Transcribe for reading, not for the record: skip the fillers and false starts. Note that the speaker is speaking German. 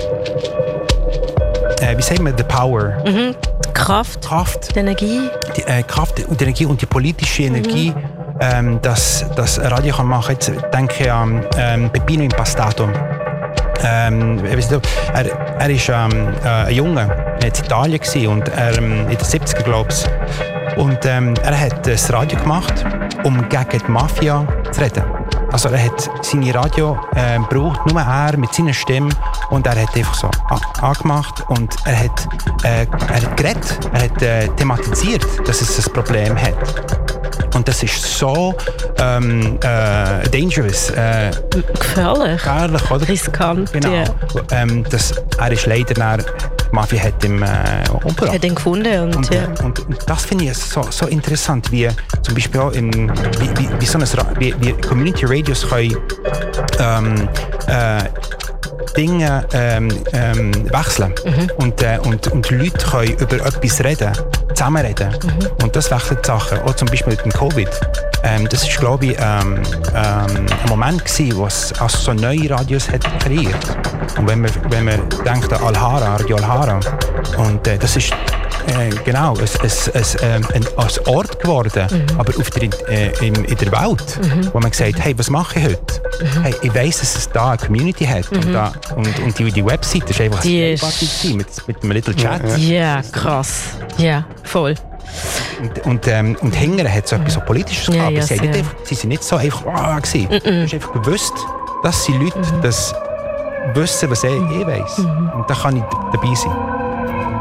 wie sagen wir, the power. Kraft. Die Energie. Die Kraft und die Energie und die politische Energie, dass Radio kann machen. Jetzt denke ich an Peppino Impastato. Er ist ein Junge, in Italien gewesen, und in den 70er, glaube ich. Und er hat das Radio gemacht, um gegen die Mafia zu reden. Also er hat seine Radio gebraucht, nur er mit seiner Stimme, und er hat einfach so angemacht und er hat geredet, er hat thematisiert, dass es ein Problem hat. Und das ist so dangerous. Gefährlich, oder? Riskant. Genau. Ja. Er ist leider nach, die Mafia hat ihn umgebracht. Hat ihn gefunden. Und das finde ich so interessant, wie zum Beispiel auch wie Community Radios können Dinge wechseln. Und Leute können über etwas reden, zusammenreden. Und das wechselt die Sachen. Auch zum Beispiel mit dem Covid. Das war, glaube ich, ein Moment gewesen, wo es also so neue Radios hat kreiert. Und wenn man denkt an Alhara, Radio Alhara, und das ist genau ein Ort geworden, aber in der Welt, wo man gesagt hat, hey, was mache ich heute? Hey, ich weiss, dass es da eine Community hat, und die Website ist einfach mit einem Little Chat. Ja, krass. Ja, voll. Und hinterher hat es etwas so Politisches gehabt, aber sie sind nicht so einfach gewesen. Du hast einfach gewusst, dass die Leute das wissen, was ich weiss. Und da kann ich dabei sein.